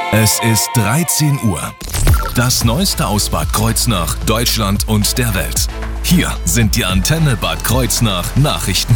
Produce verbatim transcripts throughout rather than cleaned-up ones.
Es ist dreizehn Uhr. Das Neueste aus Bad Kreuznach, Deutschland und der Welt. Hier sind die Antenne Bad Kreuznach Nachrichten.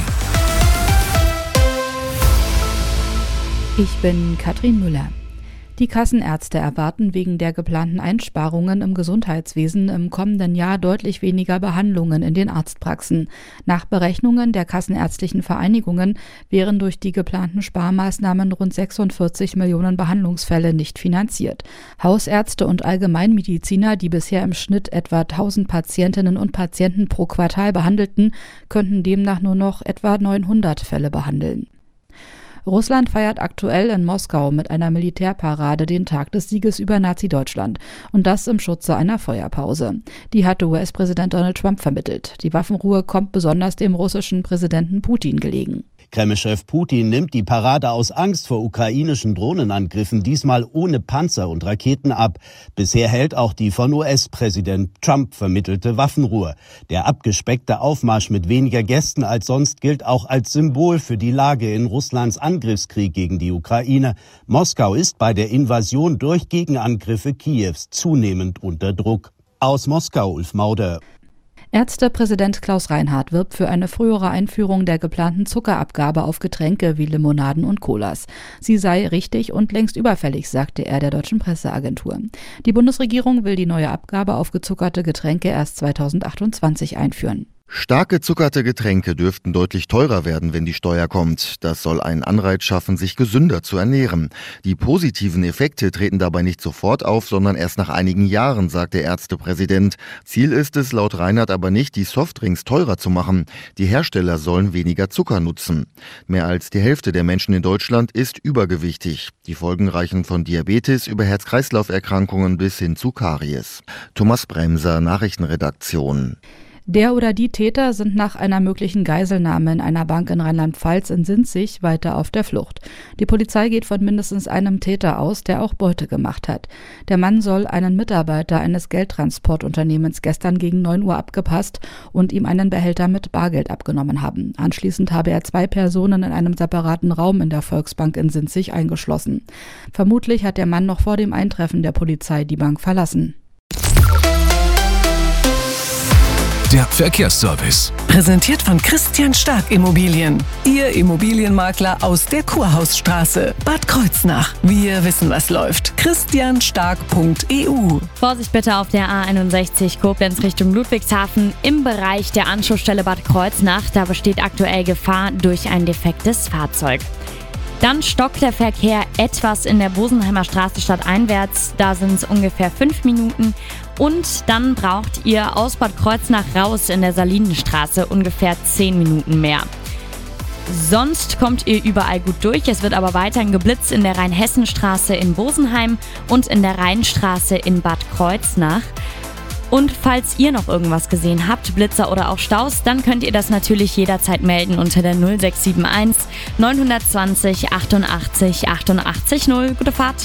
Ich bin Katrin Müller. Die Kassenärzte erwarten wegen der geplanten Einsparungen im Gesundheitswesen im kommenden Jahr deutlich weniger Behandlungen in den Arztpraxen. Nach Berechnungen der kassenärztlichen Vereinigungen wären durch die geplanten Sparmaßnahmen rund sechsundvierzig Millionen Behandlungsfälle nicht finanziert. Hausärzte und Allgemeinmediziner, die bisher im Schnitt etwa tausend Patientinnen und Patienten pro Quartal behandelten, könnten demnach nur noch etwa neunhundert Fälle behandeln. Russland feiert aktuell in Moskau mit einer Militärparade den Tag des Sieges über Nazi-Deutschland und das im Schutze einer Feuerpause. Die hatte U S-Präsident Donald Trump vermittelt. Die Waffenruhe kommt besonders dem russischen Präsidenten Putin gelegen. Kreml-Chef Putin nimmt die Parade aus Angst vor ukrainischen Drohnenangriffen diesmal ohne Panzer und Raketen ab. Bisher hält auch die von U S-Präsident Trump vermittelte Waffenruhe. Der abgespeckte Aufmarsch mit weniger Gästen als sonst gilt auch als Symbol für die Lage in Russlands Angriffskrieg gegen die Ukraine. Moskau ist bei der Invasion durch Gegenangriffe Kiews zunehmend unter Druck. Aus Moskau, Ulf Mauder. Ärztepräsident Klaus Reinhardt wirbt für eine frühere Einführung der geplanten Zuckerabgabe auf Getränke wie Limonaden und Colas. Sie sei richtig und längst überfällig, sagte er der deutschen Presseagentur. Die Bundesregierung will die neue Abgabe auf gezuckerte Getränke erst zweitausendachtundzwanzig einführen. Stark gezuckerte Getränke dürften deutlich teurer werden, wenn die Steuer kommt. Das soll einen Anreiz schaffen, sich gesünder zu ernähren. Die positiven Effekte treten dabei nicht sofort auf, sondern erst nach einigen Jahren, sagt der Ärztepräsident. Ziel ist es laut Reinhardt aber nicht, die Softdrinks teurer zu machen. Die Hersteller sollen weniger Zucker nutzen. Mehr als die Hälfte der Menschen in Deutschland ist übergewichtig. Die Folgen reichen von Diabetes über Herz-Kreislauf-Erkrankungen bis hin zu Karies. Thomas Bremser, Nachrichtenredaktion. Der oder die Täter sind nach einer möglichen Geiselnahme in einer Bank in Rheinland-Pfalz in Sinzig weiter auf der Flucht. Die Polizei geht von mindestens einem Täter aus, der auch Beute gemacht hat. Der Mann soll einen Mitarbeiter eines Geldtransportunternehmens gestern gegen neun Uhr abgepasst und ihm einen Behälter mit Bargeld abgenommen haben. Anschließend habe er zwei Personen in einem separaten Raum in der Volksbank in Sinzig eingeschlossen. Vermutlich hat der Mann noch vor dem Eintreffen der Polizei die Bank verlassen. Der Verkehrsservice. Präsentiert von Christian Stark Immobilien. Ihr Immobilienmakler aus der Kurhausstraße. Bad Kreuznach. Wir wissen, was läuft. christian stark punkt e u. Vorsicht bitte auf der A einundsechzig Koblenz Richtung Ludwigshafen im Bereich der Anschlussstelle Bad Kreuznach. Da besteht aktuell Gefahr durch ein defektes Fahrzeug. Dann stockt der Verkehr etwas in der Bosenheimer Straße stadteinwärts. Da sind es ungefähr fünf Minuten. Und dann braucht ihr aus Bad Kreuznach raus in der Salinenstraße ungefähr zehn Minuten mehr. Sonst kommt ihr überall gut durch. Es wird aber weiterhin geblitzt in der Rheinhessenstraße in Bosenheim und in der Rheinstraße in Bad Kreuznach. Und falls ihr noch irgendwas gesehen habt, Blitzer oder auch Staus, dann könnt ihr das natürlich jederzeit melden unter der null sechs sieben eins neun zwei null achtundachtzig achtundachtzig null. Gute Fahrt!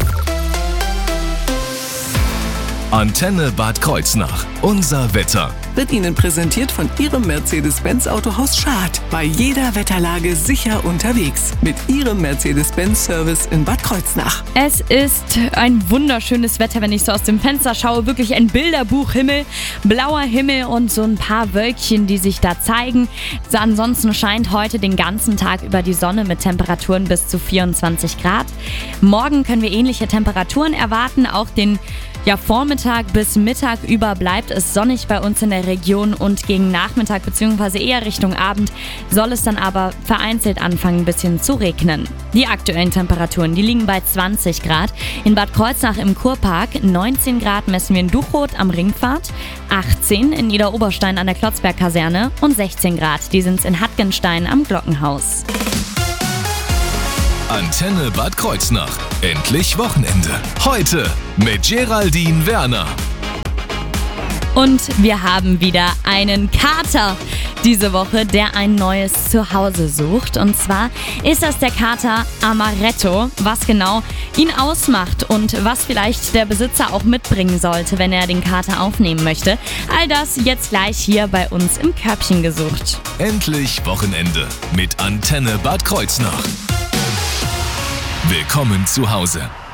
Antenne Bad Kreuznach. Unser Wetter. Wird Ihnen präsentiert von Ihrem Mercedes-Benz Autohaus Schad. Bei jeder Wetterlage sicher unterwegs. Mit Ihrem Mercedes-Benz-Service in Bad Kreuznach. Es ist ein wunderschönes Wetter, wenn ich so aus dem Fenster schaue. Wirklich ein Bilderbuchhimmel, blauer Himmel und so ein paar Wölkchen, die sich da zeigen. Ansonsten scheint heute den ganzen Tag über die Sonne mit Temperaturen bis zu vierundzwanzig Grad. Morgen können wir ähnliche Temperaturen erwarten. Auch den Ja, Vormittag bis Mittag über bleibt es sonnig bei uns in der Region und gegen Nachmittag bzw. eher Richtung Abend soll es dann aber vereinzelt anfangen, ein bisschen zu regnen. Die aktuellen Temperaturen, die liegen bei zwanzig Grad. In Bad Kreuznach im Kurpark, neunzehn Grad messen wir in Duchroth am Ringpfad, achtzehn in Idar-Oberstein an der Klotzberg-Kaserne und sechzehn Grad, die sind in Hattgenstein am Glockenhaus. Antenne Bad Kreuznach. Endlich Wochenende. Heute mit Geraldine Werner. Und wir haben wieder einen Kater diese Woche, der ein neues Zuhause sucht. Und zwar ist das der Kater Amaretto. Was genau ihn ausmacht und was vielleicht der Besitzer auch mitbringen sollte, wenn er den Kater aufnehmen möchte. All das jetzt gleich hier bei uns im Körbchen gesucht. Endlich Wochenende mit Antenne Bad Kreuznach. Willkommen zu Hause.